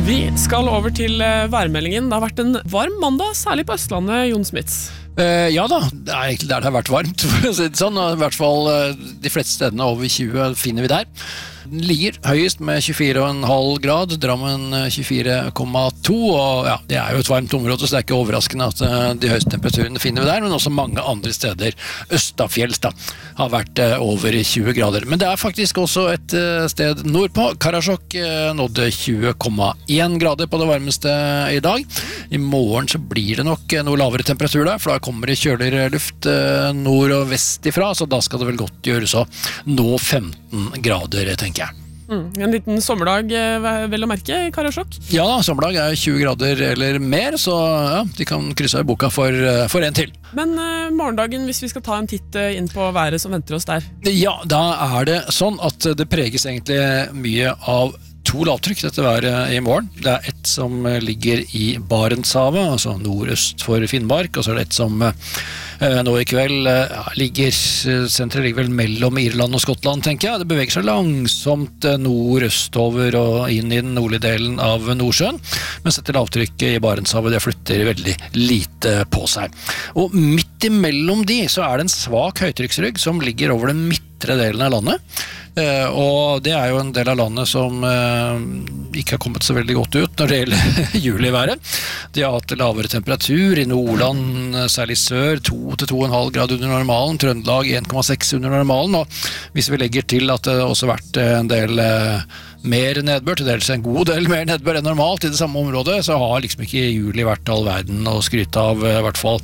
Vi skal over til værmeldingen. Det har vært en varm mandag, særlig på Østlandet, Jon Smits. Ja da, det egentlig der det har vært varmt, for å si det sånn. I hvert fall de fleste stedene over 20 finner vi der. Den ligger høyest med 24,5 grad, Drammen 24,2, og ja, det jo et varmt område, så det ikke overraskende at de høyeste temperaturene finner vi der, men også mange andre steder, Østafjells da, har vært over 20 grader. Men det faktisk også et sted nordpå. Karasjok nådde 20,1 grader på det varmeste i dag. I morgen så blir det nok noe lavere temperatur der, for da kommer det kjøligere luft nord og vest ifra, så da skal det vel godt gjøres å nå 15 grader, tenker jeg. En liten sommerdag, vel å merke, i Karasjok? Ja da, sommerdag 20 grader eller mer, så ja, de kan krysse i boka for en til. Men morgendagen, hvis vi skal ta en titt inn på været som venter oss der? Ja, da det sånn at det preges egentlig mye av to lavtrykk dette været i morgen. Det et som ligger i Barentshavet, altså nordøst for Finnmark, og så det et som nå i kveld senteret ligger vel mellom Irland og Skottland, tenker jeg. Det beveger seg langsomt nordøstover og inn i den nordlige delen av Nordsjøen, mens dette lavtrykket i Barentshavet det flytter veldig lite på seg. Og midt imellom de så det en svak høytrykksrygg som ligger over den midtre delen av landet, og det jo en del av landet som ikke har kommet så veldig godt ut når det gjelder juliværet. De har hatt lavere temperatur i Nordland, særlig sør, 2-2,5 grad under normalen, Trøndelag 1,6 under normalen, og hvis vi legger til at det også har vært en del mer nedbør, til dels en god del mer nedbør enn normalt i det samme området, så har liksom ikke juli vært all verden å skryte av, i hvert fall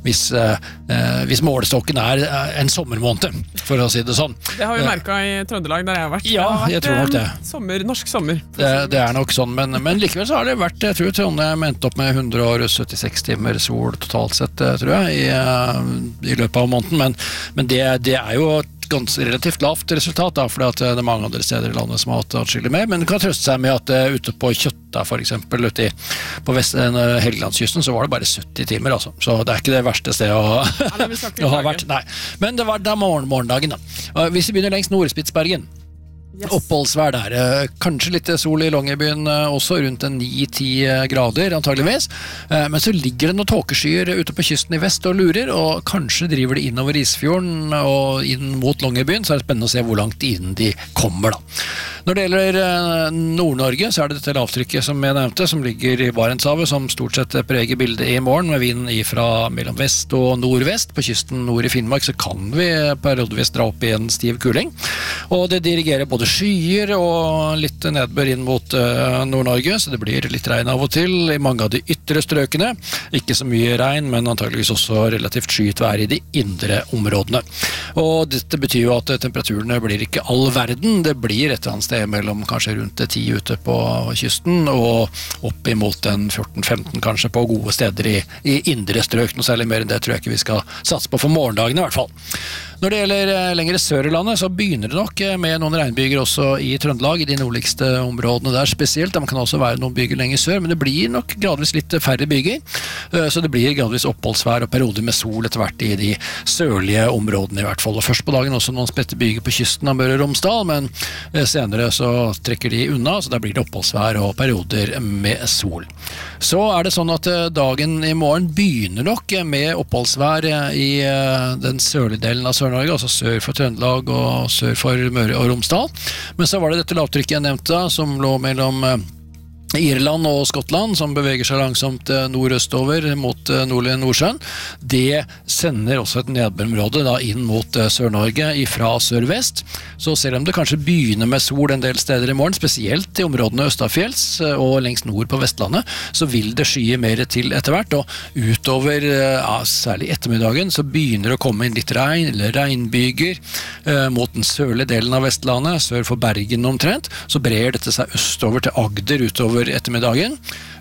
hvis målestokken en sommermåned, for å si det sånn. Det har vi merket i Trøndelag der jeg har vært. Ja, jeg tror nok det. Norsk sommer. Det nok sånn, men likevel så har det vært, jeg tror Trondheim endte opp med 176 timer sol totalt sett, tror jeg, i løpet av måneden, men det jo ganske relativt lavt resultat da, fordi at det mange andre steder i landet som har hatt atskillig mer, men du kan trøste seg med at ute på Kjøtta for eksempel, ute på Helgelandskysten så var det bare 70 timer altså. Så det ikke det verste stedet å ha vært. Nei. Men det var da morgendagen da. Hvis vi begynner lengst nord, Spitsbergen, oppholdsvær der, kanskje litt sol i Longyearbyen også, rundt 9-10 grader antageligvis, men så ligger det noen tåkeskyer ute på kysten i vest og lurer, og kanskje driver de innover Isfjorden og inn mot Longyearbyen, så det spennende å se hvor langt inn de kommer da. Når det gjelder Nord-Norge, så det dette lavtrykket som jeg nevnte, som ligger i Barentshavet, som stort sett preger bildet i morgen, med vind fra mellom vest og nordvest. På kysten nord i Finnmark så kan vi periodvis dra opp i en stiv kuling, og det dirigerer både skyer og litt nedbør inn mot Nord-Norge, så det blir litt regn av og til i mange av de ytre strøkene. Ikke så mye regn, men antageligvis også relativt skyet vær i de indre områdene. Og dette betyr jo at temperaturene blir ikke all verden, det blir et eller annet sted mellom kanskje rundt 10 ute på kysten, og opp imot 14-15 kanskje på gode steder i indre strøk. Noe særlig mer enn det tror jeg ikke vi skal satse på for morgendagen i hvert fall. Når det gjelder lengre sør i landet, så begynner det nok med noen regnbyger også i Trøndelag, i de nordligste områdene der spesielt. Det kan også være noen byger lenger sør, men det blir nok gradvis litt færre byger, så det blir gradvis oppholdsvær og perioder med sol etter hvert i de sørlige områdene i hvert fall. Og først på dagen også noen spredte byger på kysten av Møre og Romsdal, men senere så trekker de unna, så da blir det oppholdsvær og perioder med sol. Så det sånn at dagen i morgen begynner nok med oppholdsvær i den sørlige delen av Sør-Norge, altså sør for Trøndelag og sør for Møre og Romsdal. Men så var det dette lavtrykket jeg nevnte, som lå mellom Irland og Skottland, som beveger seg langsomt nordøstover mot nordlige Nordsjøen. Det sender også et nedbørområde da inn mot Sør-Norge fra sør-vest. Så selv om det kanskje begynner med sol en del steder i morgen, spesielt i områdene Østafjells og lengst nord på Vestlandet, så vil det skye mer til etter hvert, og utover, særlig ettermiddagen, så begynner det å komme inn litt regn eller regnbyger mot den sørlige delen av Vestlandet, sør for Bergen omtrent, så brer dette seg østover til Agder utover ettermiddagen,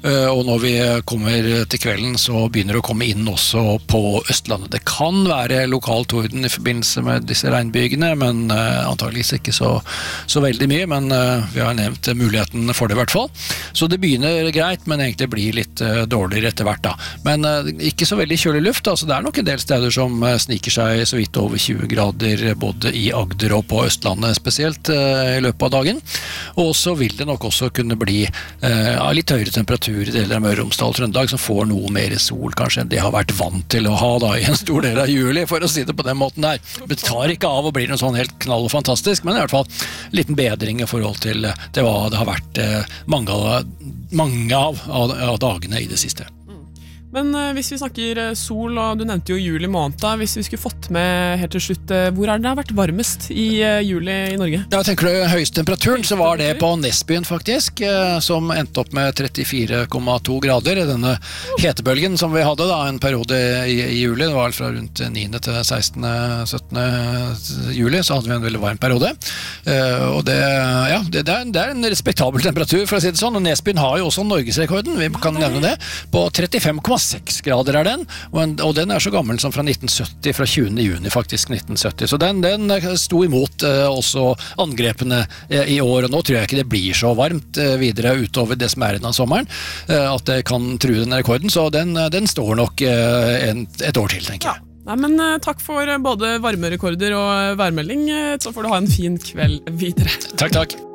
og når vi kommer til kvelden så begynner det å komme inn også på Østlandet. Det kan være lokal torden i forbindelse med disse regnbygene, men antageligvis ikke så veldig mye, men vi har nevnt muligheten for det i hvert fall. Så det begynner greit, men egentlig blir litt dårligere etter hvert da. Men ikke så veldig kjølig luft, altså det er nok en del steder som sniker seg så vidt over 20 grader, både i Agder og på Østlandet spesielt i løpet av dagen. Og så vil det nok også kunne bli litt høyere temperatur i deler av Møre og Romsdal og Trøndelag, som får noe mer sol kanskje enn de har vært vant til å ha da, i en stor del av juli, for å si det på den måten der. Det tar ikke av og blir noe sånn helt knall og fantastisk, men i hvert fall en liten bedring i forhold til hva det har vært mange av dagene i det siste. Men hvis vi snakker sol, og du nevnte jo juli måned, hvis vi skulle fått med helt til slutt, hvor det har vært varmest i juli i Norge? Ja, tenker du høyeste temperaturen, så var det på Nesbyen faktisk, som endte opp med 34,2 grader. Denne hetebølgen som vi hadde da, en periode i juli, det var fra rundt 9. til 16. 17. juli, så hadde vi en veldig varm periode. Og det er en respektabel temperatur, for å si det sånn, og Nesbyen har jo også Norgesrekorden, vi kan nevne det, på 35,6 grader er den, og den er så gammel som fra 1970, fra 20. juni faktisk 1970, så den sto imot også angrepene i år, og nå tror jeg ikke det blir så varmt videre utover det som er igjen av sommeren, at det kan true den rekorden, så den står nok et år til, tenker jeg. Nei, men takk for både varmerekorder og værmelding, så får du ha en fin kveld videre. Takk.